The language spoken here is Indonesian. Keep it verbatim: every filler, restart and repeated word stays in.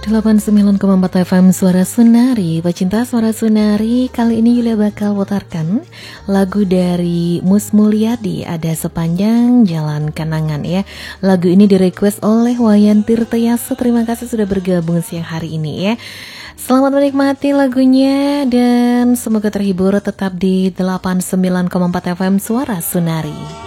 delapan puluh sembilan koma empat F M Suara Sunari. Pecinta Suara Sunari, kali ini Yulia bakal putarkan lagu dari Mus Mulyadi, Ada Sepanjang Jalan Kenangan ya. Lagu ini direquest oleh Wayan Tirtayasa. Terima kasih sudah bergabung siang hari ini ya. Selamat menikmati lagunya dan semoga terhibur. Tetap di delapan puluh sembilan koma empat F M Suara Sunari.